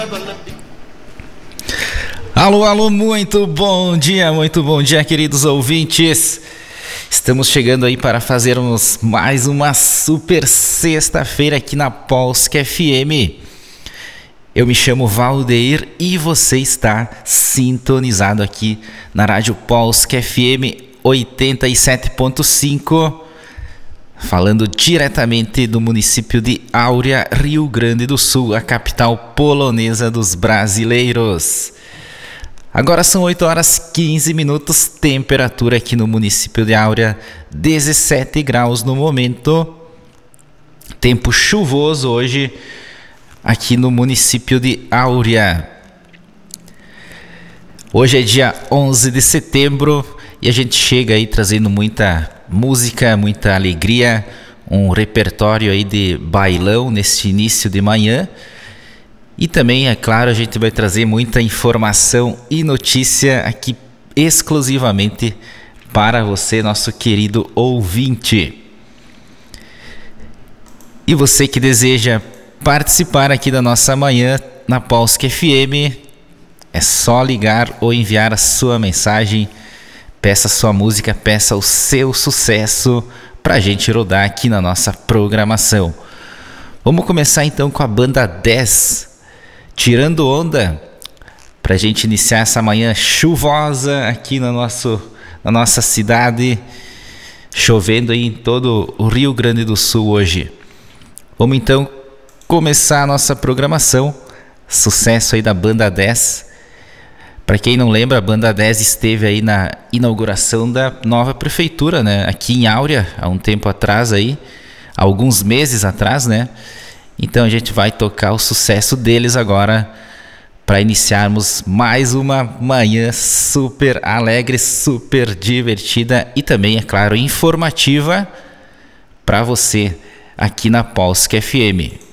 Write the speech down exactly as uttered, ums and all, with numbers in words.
Alô, alô, muito bom dia, muito bom dia, queridos ouvintes. Estamos chegando aí para fazermos mais uma super sexta-feira aqui na Polsk F M. Eu me chamo Valdeir e você está sintonizado aqui na Rádio Polsk F M oitenta e sete ponto cinco, falando diretamente do município de Áurea, Rio Grande do Sul, a capital polonesa dos brasileiros. Agora são oito horas e quinze minutos, temperatura aqui no município de Áurea, dezessete graus no momento. Tempo chuvoso hoje aqui no município de Áurea. Hoje é dia onze de setembro e a gente chega aí trazendo muita música, muita alegria, um repertório aí de bailão neste início de manhã. E também, é claro, a gente vai trazer muita informação e notícia aqui exclusivamente para você, nosso querido ouvinte. E você que deseja participar aqui da nossa manhã na Polsk F M, é só ligar ou enviar a sua mensagem, peça a sua música, peça o seu sucesso para a gente rodar aqui na nossa programação. Vamos começar então com a banda dez, Tirando Onda, para a gente iniciar essa manhã chuvosa aqui no nosso, na nossa cidade, chovendo aí em todo o Rio Grande do Sul hoje. Vamos então começar a nossa programação, sucesso aí da banda dez. Para quem não lembra, a banda dez esteve aí na inauguração da nova prefeitura, né? Aqui em Áurea, há um tempo atrás aí, alguns meses atrás, né? Então a gente vai tocar o sucesso deles agora para iniciarmos mais uma manhã super alegre, super divertida e também, é claro, informativa para você aqui na Polsk F M.